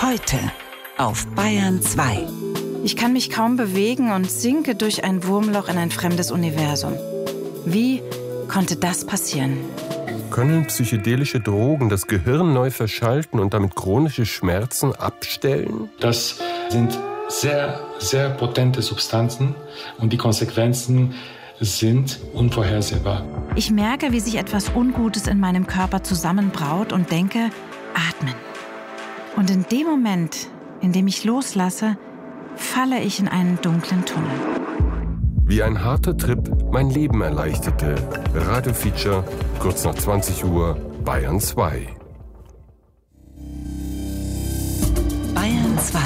Heute auf Bayern 2. Ich kann mich kaum bewegen und sinke durch ein Wurmloch in ein fremdes Universum. Wie konnte das passieren? Können psychedelische Drogen das Gehirn neu verschalten und damit chronische Schmerzen abstellen? Das sind sehr, sehr potente Substanzen und die Konsequenzen sind unvorhersehbar. Ich merke, wie sich etwas Ungutes in meinem Körper zusammenbraut und denke, atmen. Und in dem Moment, in dem ich loslasse, falle ich in einen dunklen Tunnel. Wie ein harter Trip mein Leben erleichterte. Radio-Feature, kurz nach 20 Uhr, Bayern 2. Bayern 2.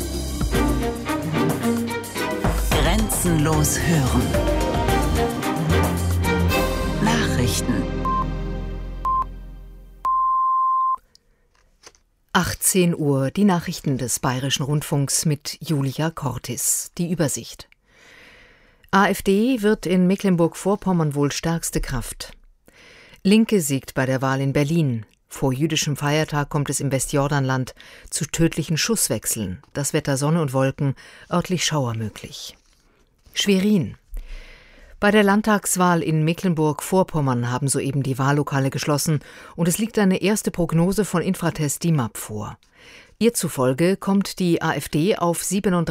Grenzenlos hören. Nachrichten. 18 Uhr, die Nachrichten des Bayerischen Rundfunks mit Julia Cortis. Die Übersicht. AfD wird in Mecklenburg-Vorpommern wohl stärkste Kraft. Linke siegt bei der Wahl in Berlin. Vor jüdischem Feiertag kommt es im Westjordanland zu tödlichen Schusswechseln. Das Wetter Sonne und Wolken, örtlich Schauer möglich. Schwerin. Bei der Landtagswahl in Mecklenburg-Vorpommern haben soeben die Wahllokale geschlossen und es liegt eine erste Prognose von Infratest DIMAP vor. Ihr zufolge kommt die AfD auf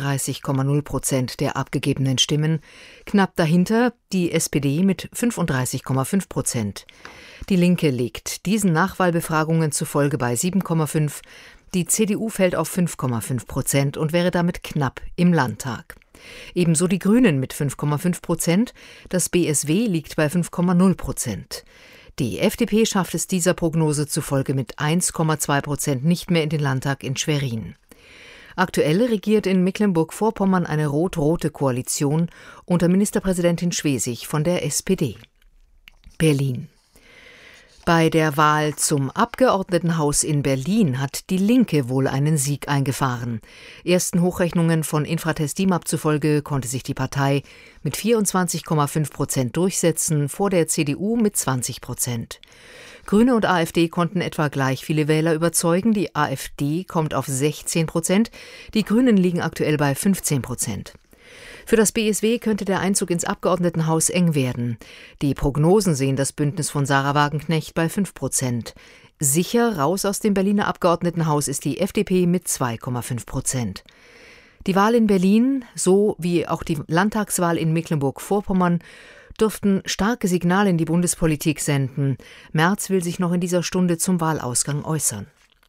37,0% der abgegebenen Stimmen, knapp dahinter die SPD mit 35,5%. Die Linke liegt diesen Nachwahlbefragungen zufolge bei 7,5%, die CDU fällt auf 5,5% und wäre damit knapp im Landtag. Ebenso die Grünen mit 5,5%, das BSW liegt bei 5,0%. Die FDP schafft es dieser Prognose zufolge mit 1,2% nicht mehr in den Landtag in Schwerin. Aktuell regiert in Mecklenburg-Vorpommern eine rot-rote Koalition unter Ministerpräsidentin Schwesig von der SPD. Berlin. Bei der Wahl zum Abgeordnetenhaus in Berlin hat die Linke wohl einen Sieg eingefahren. Ersten Hochrechnungen von Infratest DIMAP zufolge konnte sich die Partei mit 24,5% durchsetzen, vor der CDU mit 20%. Grüne und AfD konnten etwa gleich viele Wähler überzeugen. Die AfD kommt auf 16%, die Grünen liegen aktuell bei 15%. Für das BSW könnte der Einzug ins Abgeordnetenhaus eng werden. Die Prognosen sehen das Bündnis von Sarah Wagenknecht bei 5%. Sicher raus aus dem Berliner Abgeordnetenhaus ist die FDP mit 2,5%. Die Wahl in Berlin, so wie auch die Landtagswahl in Mecklenburg-Vorpommern, dürften starke Signale in die Bundespolitik senden. Merz will sich noch in dieser Stunde zum Wahlausgang äußern.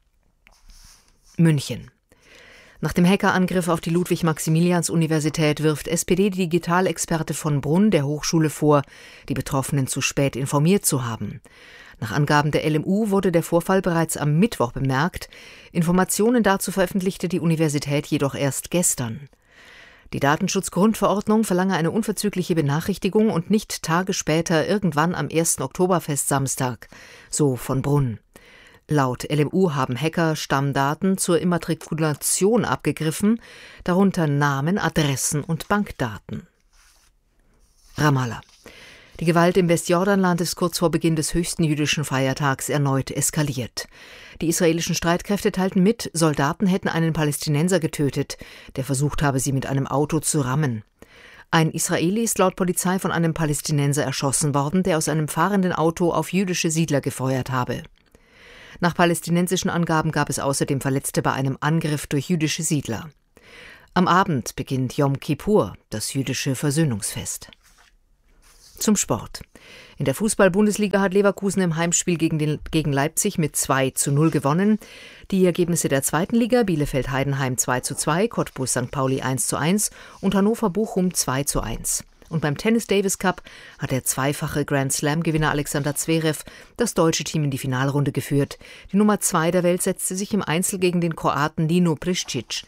München. Nach dem Hackerangriff auf die Ludwig-Maximilians-Universität wirft SPD-Digitalexperte von Brunn der Hochschule vor, die Betroffenen zu spät informiert zu haben. Nach Angaben der LMU wurde der Vorfall bereits am Mittwoch bemerkt. Informationen dazu veröffentlichte die Universität jedoch erst gestern. Die Datenschutzgrundverordnung verlange eine unverzügliche Benachrichtigung und nicht Tage später irgendwann am 1. Oktoberfest-Samstag, so von Brunn. Laut LMU haben Hacker Stammdaten zur Immatrikulation abgegriffen, darunter Namen, Adressen und Bankdaten. Ramallah. Die Gewalt im Westjordanland ist kurz vor Beginn des höchsten jüdischen Feiertags erneut eskaliert. Die israelischen Streitkräfte teilten mit, Soldaten hätten einen Palästinenser getötet, der versucht habe, sie mit einem Auto zu rammen. Ein Israeli ist laut Polizei von einem Palästinenser erschossen worden, der aus einem fahrenden Auto auf jüdische Siedler gefeuert habe. Nach palästinensischen Angaben gab es außerdem Verletzte bei einem Angriff durch jüdische Siedler. Am Abend beginnt Yom Kippur, das jüdische Versöhnungsfest. Zum Sport. In der Fußball-Bundesliga hat Leverkusen im Heimspiel gegen Leipzig mit 2:0 gewonnen. Die Ergebnisse der zweiten Liga: Bielefeld-Heidenheim 2:2, Cottbus St. Pauli 1:1 und Hannover-Bochum 2:1. Und beim Tennis Davis Cup hat der zweifache Grand Slam-Gewinner Alexander Zverev das deutsche Team in die Finalrunde geführt. Die Nummer 2 der Welt setzte sich im Einzel gegen den Kroaten Nino Prišmić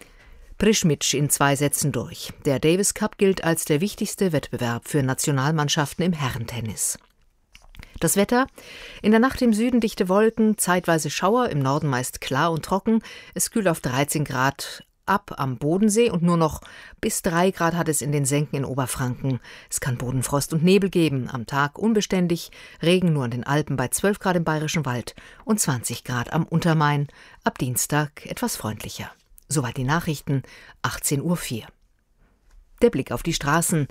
in 2 Sätzen durch. Der Davis Cup gilt als der wichtigste Wettbewerb für Nationalmannschaften im Herrentennis. Das Wetter: in der Nacht im Süden dichte Wolken, zeitweise Schauer, im Norden meist klar und trocken. Es kühlt auf 13 Grad ab am Bodensee und nur noch bis 3 Grad hat es in den Senken in Oberfranken. Es kann Bodenfrost und Nebel geben, am Tag unbeständig, Regen nur an den Alpen bei 12 Grad im Bayerischen Wald und 20 Grad am Untermain, ab Dienstag etwas freundlicher. Soweit die Nachrichten, 18:04 Uhr. Der Blick auf die Straßen.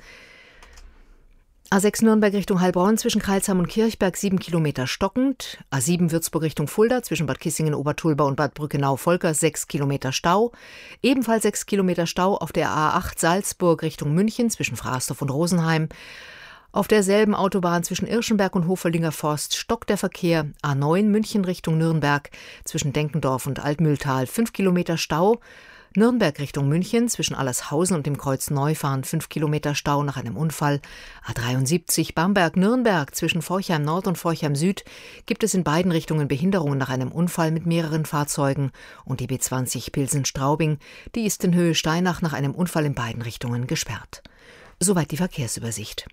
A6 Nürnberg Richtung Heilbronn zwischen Crailsheim und Kirchberg 7 Kilometer stockend. A7 Würzburg Richtung Fulda zwischen Bad Kissingen, Obertulba und Bad Brückenau-Volker 6 Kilometer Stau. Ebenfalls 6 Kilometer Stau auf der A8 Salzburg Richtung München zwischen Frastorf und Rosenheim. Auf derselben Autobahn zwischen Irschenberg und Hoferlinger Forst stockt der Verkehr. A9 München Richtung Nürnberg zwischen Denkendorf und Altmühltal 5 Kilometer Stau. Nürnberg Richtung München zwischen Allershausen und dem Kreuz Neufahren 5 Kilometer Stau nach einem Unfall. A73 Bamberg-Nürnberg zwischen Forchheim Nord und Forchheim Süd gibt es in beiden Richtungen Behinderungen nach einem Unfall mit mehreren Fahrzeugen. Und die B20 Pilsen-Straubing, die ist in Höhe Steinach nach einem Unfall in beiden Richtungen gesperrt. Soweit die Verkehrsübersicht.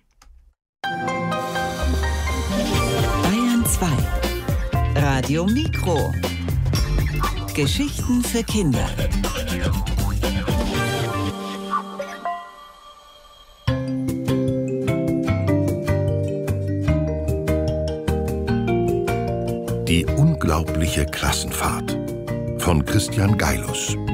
Bayern 2. Radio Mikro. Geschichten für Kinder. Die unglaubliche Klassenfahrt von Christian Geilus.